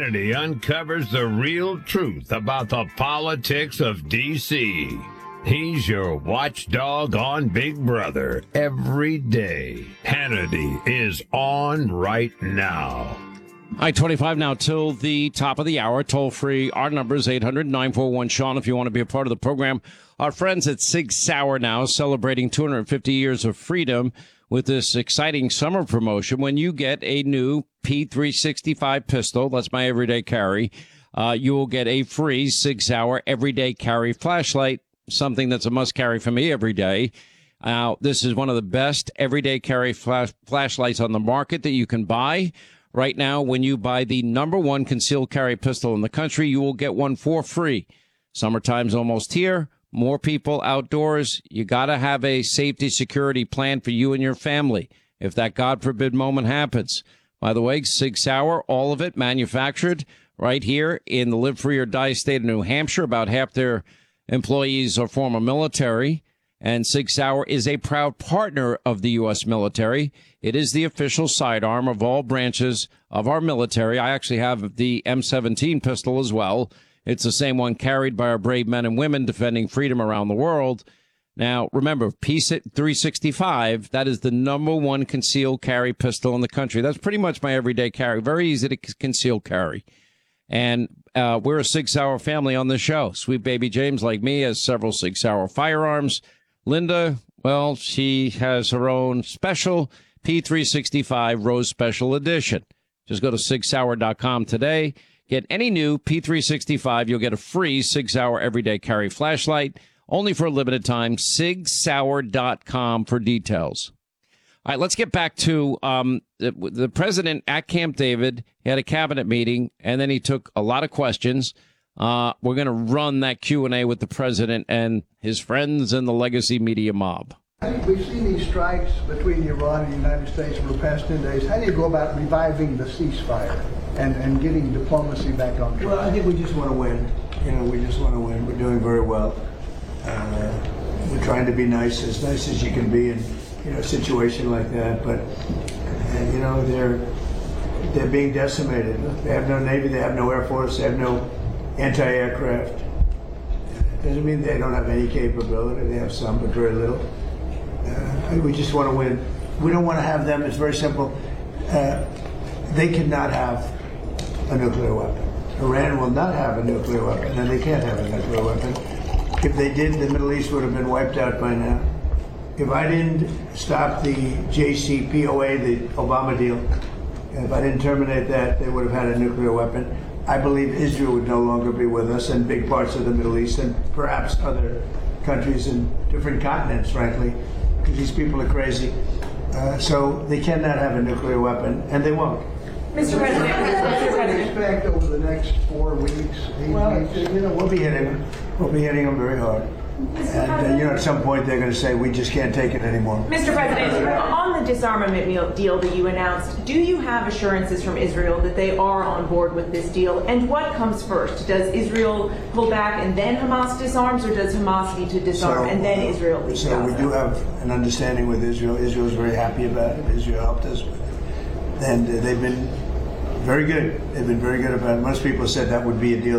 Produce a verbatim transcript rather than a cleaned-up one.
Hannity uncovers the real truth about the politics of D C. He's your watchdog on Big Brother every day. Hannity is on right now. I twenty-five now till the top of the hour. Toll free. Our number is eight hundred nine four one Sean if you want to be a part of the program. Our friends at Sig Sauer now celebrating two hundred fifty years of freedom with this exciting summer promotion. When you get a new P three sixty-five pistol, that's my everyday carry, uh, you will get a free Sig Sauer everyday carry flashlight, something that's a must carry for me every day. Uh, this is one of the best everyday carry flash- flashlights on the market that you can buy. Right now, when you buy the number one concealed carry pistol in the country, you will get one for free. Summertime's almost here. More people outdoors. You got to have a safety security plan for you and your family if that God forbid moment happens. By the way, Sig Sauer, all of it manufactured right here in the Live Free or Die state of New Hampshire. About half their employees are former military. And Sig Sauer is a proud partner of the U S military. It is the official sidearm of all branches of our military. I actually have the M seventeen pistol as well. It's the same one carried by our brave men and women defending freedom around the world. Now, remember, P three sixty-five, that is the number one concealed carry pistol in the country. That's pretty much my everyday carry. Very easy to conceal carry. And uh, we're a Sig Sauer family on the show. Sweet baby James, like me, has several Sig Sauer firearms. Linda, well, she has her own special P three sixty-five Rose Special Edition. Just go to sig sauer dot com today. Get any new P three sixty-five. You'll get a free Sig Sauer Everyday Carry flashlight, only for a limited time. sig sauer dot com for details. All right, let's get back to um, the, the president at Camp David. He had a cabinet meeting, and then he took a lot of questions. Uh, we're going to run that Q and A with the president and his friends and the legacy media mob. We've seen these strikes between Iran and the United States for the past ten days. How do you go about reviving the ceasefire and, and getting diplomacy back on track? Well, I think we just want to win. You know, we just want to win. We're doing very well. Uh, we're trying to be nice, as nice as you can be in you know a situation like that. But uh, you know, they're they're being decimated. They have no Navy. They have no Air Force. They have no anti-aircraft. Doesn't mean they don't have any capability. They have some, but very little. Uh, we just want to win. We don't want to have them. It's very simple. Uh, they cannot have a nuclear weapon. Iran will not have a nuclear weapon, and they can't have a nuclear weapon. If they did, the Middle East would have been wiped out by now. If I didn't stop the J C P O A, the Obama deal, if I didn't terminate that, they would have had a nuclear weapon. I believe Israel would no longer be with us, and big parts of the Middle East, and perhaps other countries in different continents, frankly, because these people are crazy. Uh, so they cannot have a nuclear weapon, and they won't. Mister President, Mister What do you President. expect over the next four weeks, eight Well, weeks? you know, we'll be hitting them. We'll be hitting them very hard. And, uh, you know, at some point they're going to say, we just can't take it anymore. Mister President, on the disarmament meal- deal that you announced, do you have assurances from Israel that they are on board with this deal? And what comes first? Does Israel pull back and then Hamas disarms, or does Hamas need to disarm So, and then uh, Israel leaves So we Gaza? do have an understanding with Israel. Israel's very happy about it. Israel helped us with it. And uh, they've been very good. They've been very good about it. Most people said that would be a deal